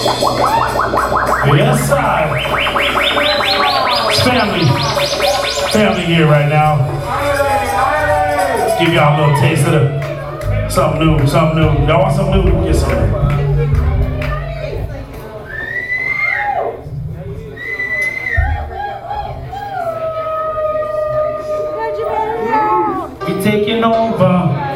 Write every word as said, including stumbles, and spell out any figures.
Yes, sir. It's family. Family here right now. Give y'all a little taste of the something new, something new. Y'all want something new? Get some. We taking over.